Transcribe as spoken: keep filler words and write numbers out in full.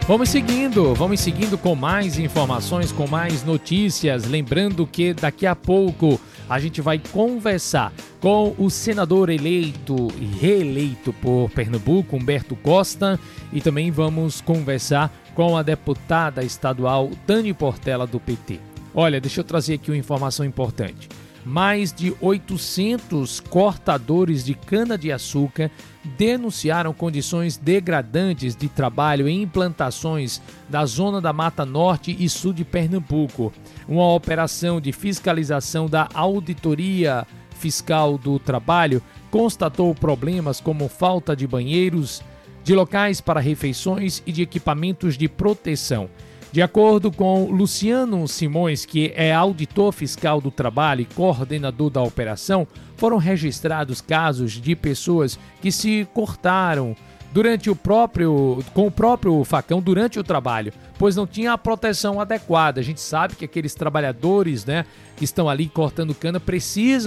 Vamos seguindo, vamos seguindo com mais informações, com mais notícias. Lembrando que daqui a pouco a gente vai conversar com o senador eleito e reeleito por Pernambuco, Humberto Costa, e também vamos conversar com a deputada estadual Dani Portela, do P T. Olha, deixa eu trazer aqui uma informação importante. Mais de oitocentos cortadores de cana-de-açúcar denunciaram condições degradantes de trabalho em implantações da zona da Mata Norte e Sul de Pernambuco. Uma operação de fiscalização da Auditoria Fiscal do Trabalho constatou problemas como falta de banheiros, de locais para refeições e de equipamentos de proteção. De acordo com Luciano Simões, que é auditor fiscal do trabalho e coordenador da operação, foram registrados casos de pessoas que se cortaram durante o próprio, com o próprio facão durante o trabalho, pois não tinha a proteção adequada. A gente sabe que aqueles trabalhadores, né, que estão ali cortando cana precisam